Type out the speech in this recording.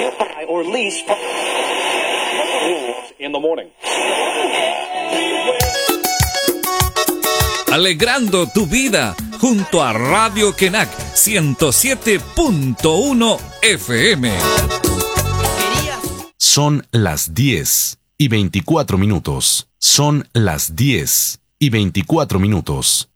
buy or lease in the morning. Alegrando tu vida junto a Radio Kenak 107.1 FM. Son las 10:24 minutos. Son las 10:24 minutos.